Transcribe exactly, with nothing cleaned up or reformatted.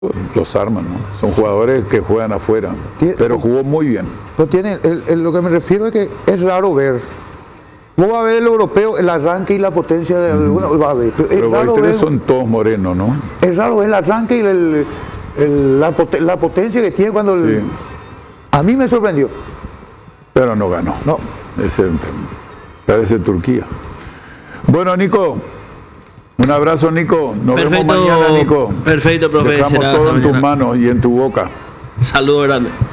los arman, ¿no? Son jugadores que juegan afuera, Tiene- pero jugó muy bien. Pues tiene, el- el- lo que me refiero es que es raro ver. Vos vas a ver el europeo, el arranque y la potencia de algunos, va a ver, pero es Pero raro ustedes ver, son todos morenos, ¿no? es raro ver el arranque y el- el- la, pot- la potencia que tiene cuando... el- Sí. a mí me sorprendió. Pero no ganó. No. Ese, parece Turquía. Bueno, Nico, un abrazo, Nico. Nos Perfecto, vemos mañana, Nico. perfecto, profe. Dejamos Será todo hasta en tus mañana. manos y en tu boca. Saludo grande.